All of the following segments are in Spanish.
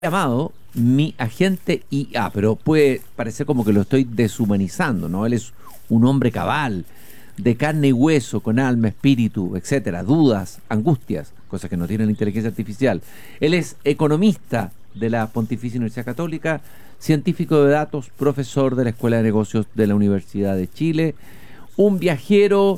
llamado mi agente IA, pero puede parecer como que lo estoy deshumanizando, ¿no? Él es un hombre cabal, de carne y hueso, con alma, espíritu, etcétera, dudas, angustias, cosas que no tiene la inteligencia artificial. Él es economista de la Pontificia Universidad Católica, científico de datos, profesor de la Escuela de Negocios de la Universidad de Chile, un viajero,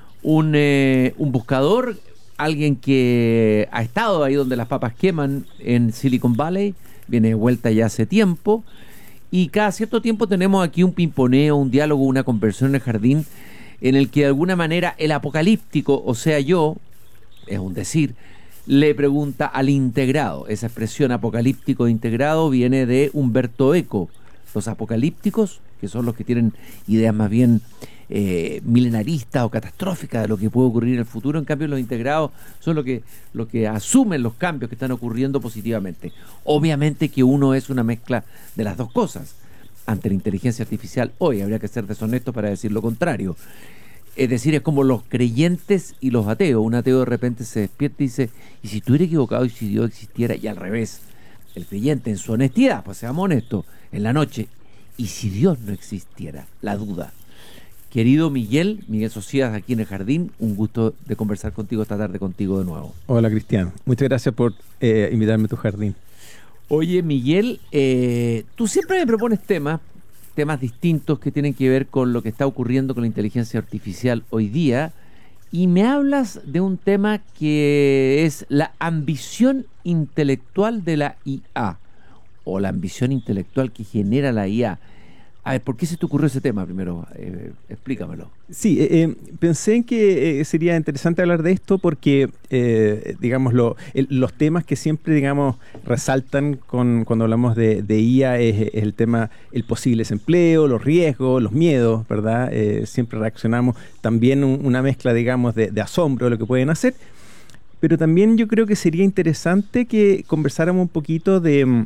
un buscador, alguien que ha estado ahí donde las papas queman en Silicon Valley, viene de vuelta ya hace tiempo, y cada cierto tiempo tenemos aquí un pimponeo, un diálogo, una conversación en el jardín, en el que de alguna manera el apocalíptico, o sea yo, es un decir, le pregunta al integrado. Esa expresión apocalíptico integrado viene de Humberto Eco. Los apocalípticos, que son los que tienen ideas más bien milenaristas o catastróficas de lo que puede ocurrir en el futuro. En cambio, los integrados son lo que asumen los cambios que están ocurriendo positivamente. Obviamente que uno es una mezcla de las dos cosas. Ante la inteligencia artificial hoy habría que ser deshonesto para decir lo contrario. Es decir, es como los creyentes y los ateos. Un ateo de repente se despierta y dice, ¿y si estuviera equivocado y si Dios existiera? Y al revés, el creyente en su honestidad, pues seamos honestos, en la noche, ¿y si Dios no existiera? La duda. Querido Miguel Socias, aquí en el jardín, un gusto de conversar contigo esta tarde, contigo de nuevo. Hola, Cristian. Muchas gracias por invitarme a tu jardín. Oye, Miguel, tú siempre me propones temas distintos que tienen que ver con lo que está ocurriendo con la inteligencia artificial hoy día, y me hablas de un tema que es la ambición intelectual de la IA, o la ambición intelectual que genera la IA. A ver, ¿por qué se te ocurrió ese tema primero? Explícamelo. Sí, pensé en que sería interesante hablar de esto porque, digamos, los temas que siempre, digamos, resaltan cuando hablamos de IA es el tema, el posible desempleo, los riesgos, los miedos, ¿verdad? Siempre reaccionamos también una mezcla, digamos, de asombro de lo que pueden hacer, pero también yo creo que sería interesante que conversáramos un poquito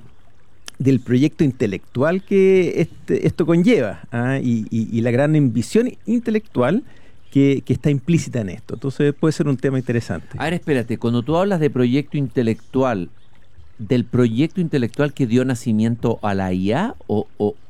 del proyecto intelectual que esto conlleva, y la gran ambición intelectual que está implícita en esto. Entonces puede ser un tema interesante. A ver, espérate, cuando tú hablas de proyecto intelectual, ¿del proyecto intelectual que dio nacimiento a la IA o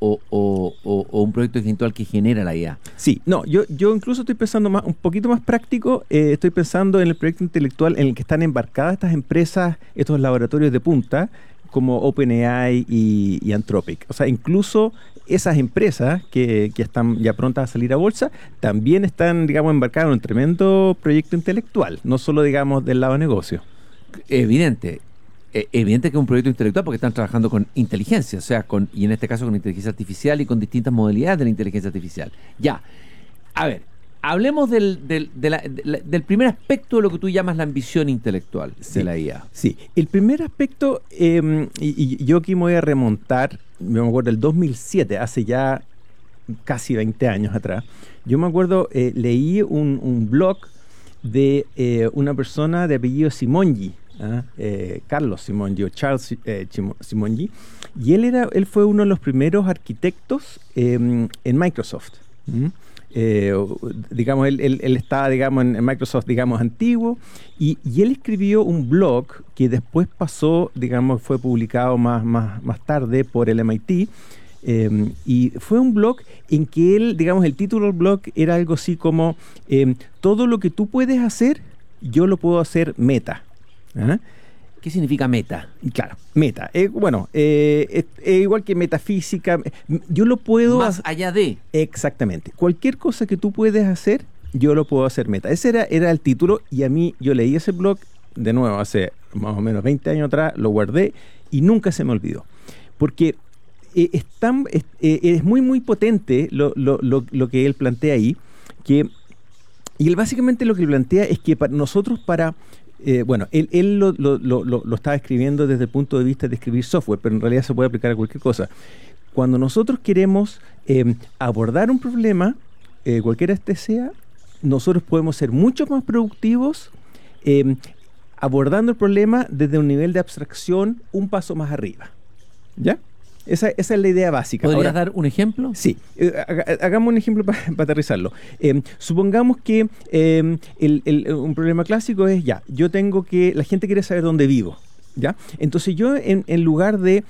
un proyecto intelectual que genera la IA? Sí, no, yo incluso estoy pensando un poquito más práctico. Estoy pensando en el proyecto intelectual en el que están embarcadas estas empresas, estos laboratorios de punta, como OpenAI y Anthropic. O sea, incluso esas empresas que están ya prontas a salir a bolsa, también están, digamos, embarcadas en un tremendo proyecto intelectual, no solo, digamos, del lado de negocio. Evidente que es un proyecto intelectual porque están trabajando con inteligencia, o sea, y en este caso con inteligencia artificial y con distintas modalidades de la inteligencia artificial. Ya, a ver, hablemos del primer aspecto de lo que tú llamas la ambición intelectual de la IA. Sí, el primer aspecto, y yo aquí me voy a remontar, me acuerdo del 2007, hace ya casi 20 años atrás. Yo me acuerdo, leí un blog de una persona de apellido Simonyi, Carlos Simonyi o Charles Simonyi, y él fue uno de los primeros arquitectos en Microsoft. Digamos, él estaba, digamos, en Microsoft, digamos, antiguo, y él escribió un blog que después pasó, digamos, fue publicado más tarde por el MIT, y fue un blog en que él, digamos, el título del blog era algo así como todo lo que tú puedes hacer, yo lo puedo hacer meta. ¿Qué significa meta? Claro, meta. Bueno, es igual que metafísica. Yo lo puedo... Más allá de... Exactamente. Cualquier cosa que tú puedes hacer, yo lo puedo hacer meta. Ese era el título, y a mí, yo leí ese blog, de nuevo, hace más o menos 20 años atrás, lo guardé y nunca se me olvidó. Porque es muy, muy potente lo que él plantea ahí, y él básicamente lo que plantea es que nosotros bueno, él lo estaba escribiendo desde el punto de vista de escribir software, pero en realidad se puede aplicar a cualquier cosa. Cuando nosotros queremos abordar un problema, cualquiera este sea, nosotros podemos ser mucho más productivos abordando el problema desde un nivel de abstracción un paso más arriba. ¿Ya? Esa es la idea básica. ¿Podrías dar un ejemplo? Sí, hagamos un ejemplo para aterrizarlo. Supongamos que un problema clásico es, yo tengo que, la gente quiere saber dónde vivo. ¿Ya? Entonces yo en lugar de